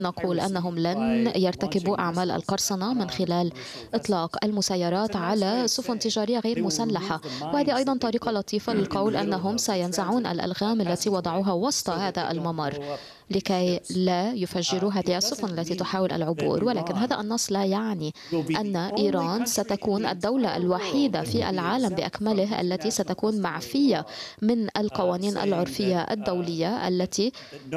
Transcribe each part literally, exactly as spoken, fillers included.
نقول أنهم لن يرتكبوا أعمال القرصنة من خلال إطلاق المسيرات على سفن تجارية غير مسلحة، وهذه أيضا طريقة لطيفة للقول أنهم سينزعون الألغام التي وضعوها وسط هذا الممر لكي لا يفجروا هذه السفن التي تحاول العبور. ولكن هذا النص لا يعني أن إيران ستكون الدولة الوحيدة في العالم بأكمله التي ستكون معفية من القوانين العرفية الدولية التي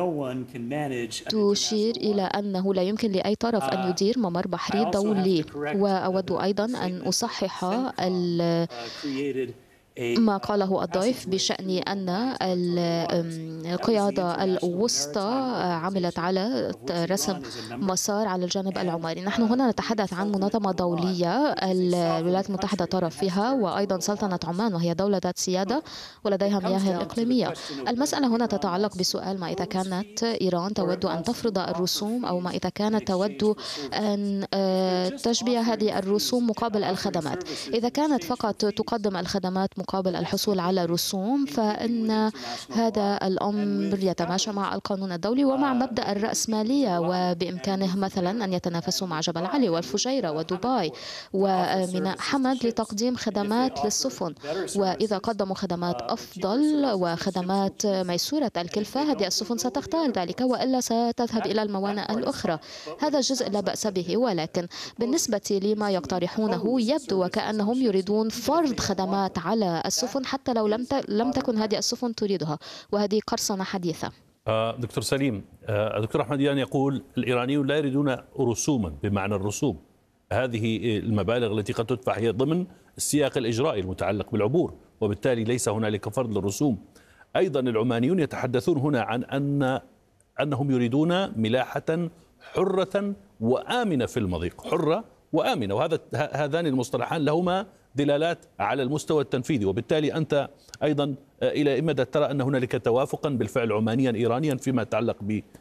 تشير إلى أنه لا يمكن لأي طرف أن يدير ممر بحري دولي. وأود أيضا أن أصحح ما قاله الضيف بشأن أن القيادة الوسطى عملت على رسم مسار على الجانب العماني. نحن هنا نتحدث عن منظمة دولية الولايات المتحدة طرف فيها، وأيضا سلطنة عمان وهي دولة ذات سيادة ولديها مياه إقليمية. المسألة هنا تتعلق بسؤال ما إذا كانت إيران تود أن تفرض الرسوم أو ما إذا كانت تود أن تشبه هذه الرسوم مقابل الخدمات. إذا كانت فقط تقدم الخدمات مقابل الحصول على رسوم فإن هذا الأمر يتماشى مع القانون الدولي ومع مبدأ الرأسمالية، وبإمكانه مثلا أن يتنافسوا مع جبل علي والفجيرة ودبي وميناء حمد لتقديم خدمات للسفن. وإذا قدموا خدمات أفضل وخدمات ميسورة الكلفة هذه السفن ستختار ذلك، وإلا ستذهب إلى الموانئ الأخرى. هذا جزء لا بأس به، ولكن بالنسبة لما يقترحونه يبدو وكأنهم يريدون فرض خدمات على السفن حتى لو لم لم تكن هذه السفن تريدها، وهذه قرصنة حديثة. دكتور سليم، الدكتور أحمديان يقول الإيرانيون لا يريدون رسوما بمعنى الرسوم. هذه المبالغ التي قد تدفع هي ضمن السياق الإجرائي المتعلق بالعبور، وبالتالي ليس هنالك فرض للرسوم. أيضا العمانيون يتحدثون هنا عن أن أنهم يريدون ملاحة حرة وآمنة في المضيق، حرة وآمنة، وهذا هذان المصطلحان لهما دلالات على المستوى التنفيذي. وبالتالي أنت أيضا إلى مدى ترى أن هنالك توافقا بالفعل عمانيا إيرانيا فيما يتعلق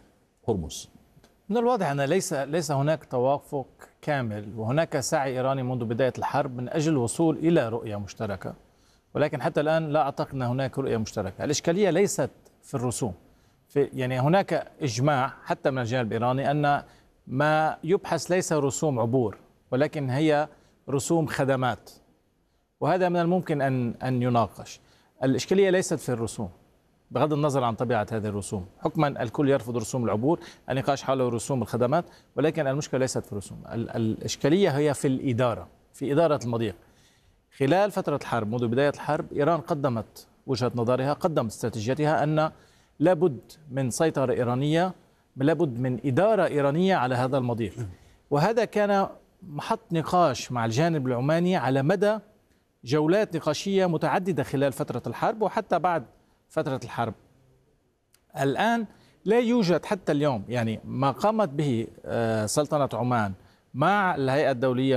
بهرمز؟ من الواضح أن ليس ليس هناك توافق كامل، وهناك سعي إيراني منذ بداية الحرب من أجل الوصول إلى رؤية مشتركة، ولكن حتى الآن لا أعتقد أن هناك رؤية مشتركة. الإشكالية ليست في الرسوم، في يعني هناك إجماع حتى من الجانب الإيراني أن ما يبحث ليس رسوم عبور ولكن هي رسوم خدمات، وهذا من الممكن أن أن يناقش. الإشكالية ليست في الرسوم بغض النظر عن طبيعة هذه الرسوم، حكما الكل يرفض رسوم العبور، النقاش حول رسوم الخدمات، ولكن المشكلة ليست في الرسوم. الإشكالية هي في الإدارة، في إدارة المضيق. خلال فترة الحرب منذ بداية الحرب إيران قدمت وجهة نظرها، قدمت استراتيجيتها أن لابد من سيطرة إيرانية، لابد من إدارة إيرانية على هذا المضيق، وهذا كان محط نقاش مع الجانب العماني على مدى جولات نقاشية متعددة خلال فترة الحرب وحتى بعد فترة الحرب. الآن لا يوجد حتى اليوم يعني ما قامت به سلطنة عمان مع الهيئة الدولية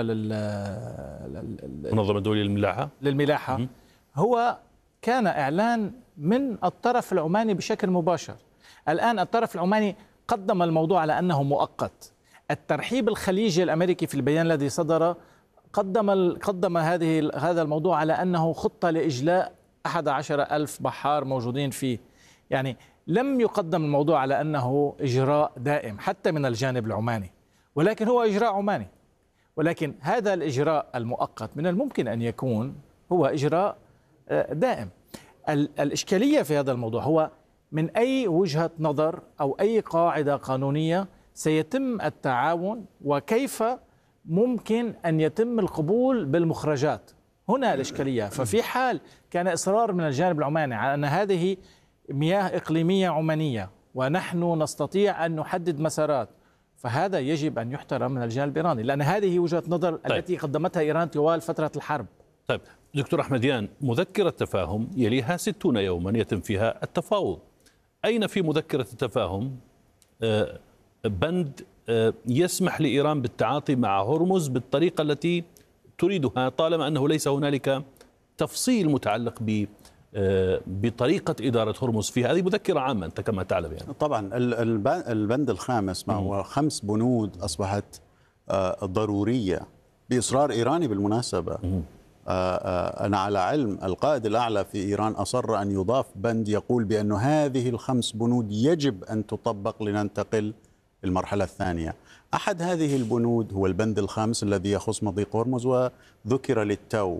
للمنظمة الدولية للملاحة للملاحة هو كان إعلان من الطرف العماني بشكل مباشر. الآن الطرف العماني قدم الموضوع على أنه مؤقت. الترحيب الخليجي الأمريكي في البيان الذي صدر قدم قدم هذه هذا الموضوع على أنه خطة لإجلاء أحد عشر ألف بحار موجودين فيه. يعني لم يقدم الموضوع على أنه إجراء دائم حتى من الجانب العماني، ولكن هو إجراء عماني. ولكن هذا الإجراء المؤقت من الممكن أن يكون هو إجراء دائم. الإشكالية في هذا الموضوع هو من أي وجهة نظر أو أي قاعدة قانونية سيتم التعاون، وكيف ممكن أن يتم القبول بالمخرجات. هنا الإشكالية. ففي حال كان إصرار من الجانب العماني على أن هذه مياه إقليمية عمانية ونحن نستطيع أن نحدد مسارات، فهذا يجب أن يحترم من الجانب الإيراني، لأن هذه وجهة نظر طيب. التي قدمتها إيران طوال فترة الحرب. طيب دكتور أحمديان، مذكرة تفاهم يليها ستون يوما يتم فيها التفاوض. أين في مذكرة التفاهم بند يسمح لإيران بالتعاطي مع هرمز بالطريقة التي تريدها، طالما أنه ليس هنالك تفصيل متعلق ب بطريقة إدارة هرمز في هذه مذكرة عامة أنت كما تعلم يعني. طبعا البند الخامس ما هو خمس بنود أصبحت ضرورية بإصرار إيراني بالمناسبة. أنا على علم القائد الأعلى في إيران أصر أن يضاف بند يقول بأن هذه الخمس بنود يجب أن تطبق لننتقل المرحلة الثانية. أحد هذه البنود هو البند الخامس الذي يخص مضيق هرمز، وذكر للتو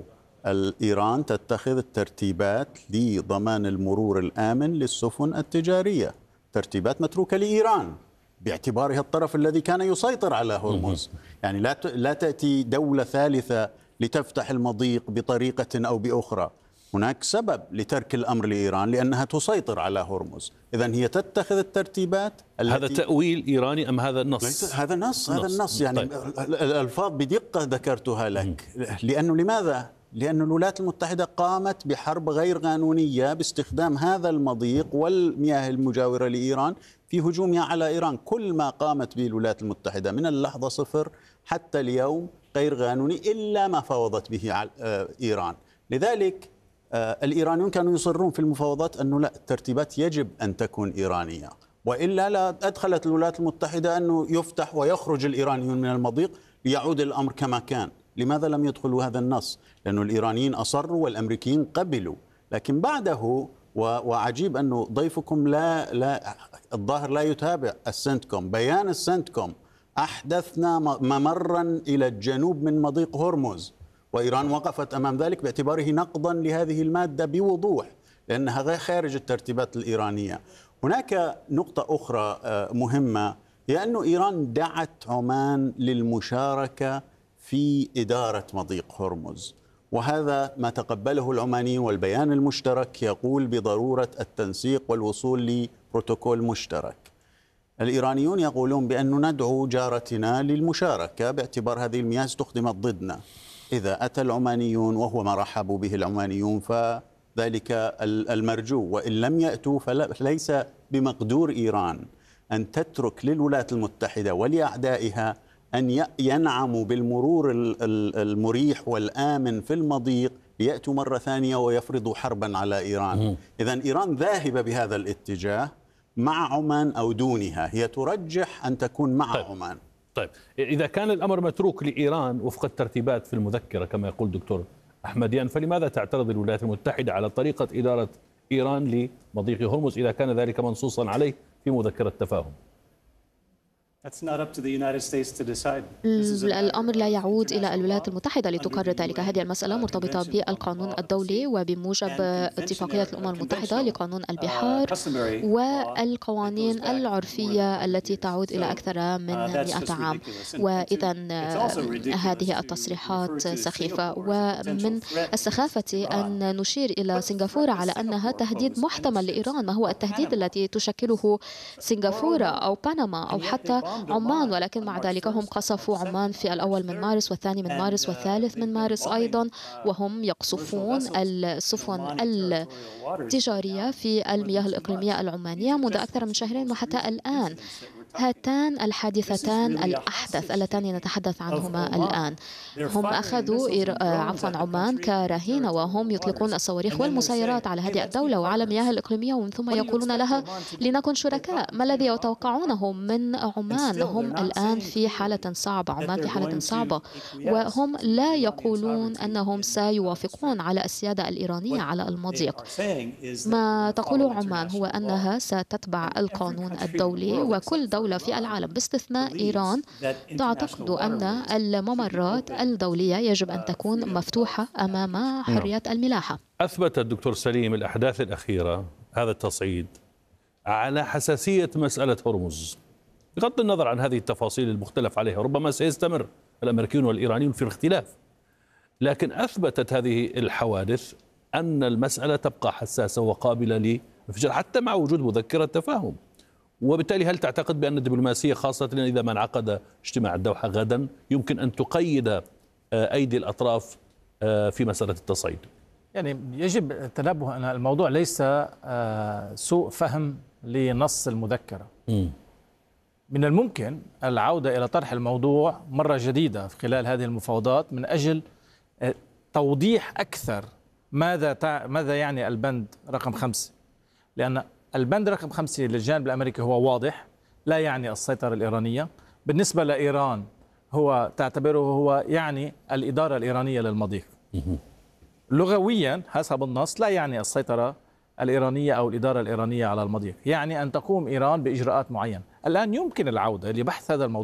إيران تتخذ الترتيبات لضمان المرور الآمن للسفن التجارية، ترتيبات متروكة لإيران باعتبارها الطرف الذي كان يسيطر على هرمز. يعني لا لا تأتي دولة ثالثة لتفتح المضيق بطريقة أو بأخرى. هناك سبب لترك الأمر لإيران لأنها تسيطر على هرمز، إذن هي تتخذ الترتيبات. هذا تأويل إيراني أم هذا النص؟ هذا نص، هذا النص يعني. طيب. الألفاظ بدقة ذكرتها لك. لأنه لماذا؟ لأن الولايات المتحدة قامت بحرب غير قانونية باستخدام هذا المضيق والمياه المجاورة لإيران في هجومها على إيران. كل ما قامت به الولايات المتحدة من اللحظة صفر حتى اليوم غير قانوني إلا ما فاوضت به إيران. لذلك الإيرانيون كانوا يصرون في المفاوضات أنه لا، الترتيبات يجب أن تكون إيرانية، وإلا لا أدخلت الولايات المتحدة أنه يفتح ويخرج الإيرانيون من المضيق ليعود الأمر كما كان. لماذا لم يدخلوا هذا النص؟ لأن الإيرانيين أصروا والأمريكيين قبلوا. لكن بعده، وعجيب أنه ضيفكم لا لا الظاهر لا يتابع السنتكوم، بيان السنتكوم: أحدثنا ممرا إلى الجنوب من مضيق هرمز، وإيران وقفت أمام ذلك باعتباره نقضا لهذه المادة بوضوح لأنها غير خارج الترتيبات الإيرانية. هناك نقطة أخرى مهمة، هي أن إيران دعت عمان للمشاركة في إدارة مضيق هرمز، وهذا ما تقبله العمانيين، والبيان المشترك يقول بضرورة التنسيق والوصول لبروتوكول مشترك. الإيرانيون يقولون بأن ندعو جارتنا للمشاركة باعتبار هذه المياه استخدمت ضدنا. إذا أتى العمانيون، وهو ما رحبوا به العمانيون، فذلك المرجو، وإن لم يأتوا فليس بمقدور إيران أن تترك للولايات المتحدة ولأعدائها أن ينعموا بالمرور المريح والآمن في المضيق ليأتوا مرة ثانية ويفرضوا حربا على إيران. إذن إيران ذاهبة بهذا الاتجاه مع عمان أو دونها، هي ترجح أن تكون مع طيب. عمان. طيب، إذا كان الأمر متروك لإيران وفق الترتيبات في المذكرة كما يقول دكتور أحمديان، فلماذا تعترض الولايات المتحدة على طريقة إدارة إيران لمضيق هرمز إذا كان ذلك منصوصا عليه في مذكرة التفاهم؟ الأمر لا يعود إلى الولايات المتحدة لتقرر ذلك. هذه المسألة مرتبطة بالقانون الدولي وبموجب اتفاقية الأمم المتحدة لقانون البحار والقوانين العرفية التي تعود إلى أكثر من مئة عام. وإذا هذه التصريحات سخيفة، ومن السخافة أن نشير إلى سنغافورة على أنها تهديد محتمل لإيران. ما هو التهديد الذي تشكله سنغافورة أو بنما أو حتى عمان؟ ولكن مع ذلك هم قصفوا عمان في الأول من مارس والثاني من مارس والثالث من مارس أيضا، وهم يقصفون السفن التجارية في المياه الإقليمية العمانية منذ أكثر من شهرين وحتى الآن. هاتان الحادثتان الأحدث اللتان نتحدث عنهما الآن، هم أخذوا عفوا عمان كرهينة، وهم يطلقون الصواريخ والمسيرات على هذه الدولة وعلى المياه الإقليمية، ومن ثم يقولون لها لنكن شركاء. ما الذي يتوقعونه من عمان؟ هم الآن في حالة صعبة، عمان في حالة صعبة، وهم لا يقولون أنهم سيوافقون على السيادة الإيرانية على المضيق. ما تقوله عمان هو أنها ستتبع القانون الدولي، وكل دولة في العالم باستثناء إيران تعتقد أن الممرات الدولية يجب أن تكون مفتوحة أمام حرية الملاحة. أثبت الدكتور سليم الأحداث الأخيرة هذا التصعيد على حساسية مسألة هرمز، بغض النظر عن هذه التفاصيل المختلف عليها. ربما سيستمر الأمريكيون والإيرانيون في الاختلاف، لكن أثبتت هذه الحوادث أن المسألة تبقى حساسة وقابلة للانفجار حتى مع وجود مذكرة تفاهم. وبالتالي هل تعتقد بأن الدبلوماسية خاصة إذا ما انعقد اجتماع الدوحة غدا يمكن أن تقيد أيدي الأطراف في مسألة التصعيد؟ يعني يجب التنبه أن الموضوع ليس سوء فهم لنص المذكرة. م. من الممكن العودة إلى طرح الموضوع مرة جديدة في خلال هذه المفاوضات من أجل توضيح أكثر ماذا تع... ماذا يعني البند رقم خمسة، لأن البند رقم خمسة للجانب الأمريكي هو واضح، لا يعني السيطرة الإيرانية. بالنسبة لإيران هو تعتبره هو يعني الإدارة الإيرانية للمضيق. لغويا حسب النص لا يعني السيطرة الإيرانية أو الإدارة الإيرانية على المضيق، يعني أن تقوم إيران بإجراءات معينة. الآن يمكن العودة لبحث هذا الموضوع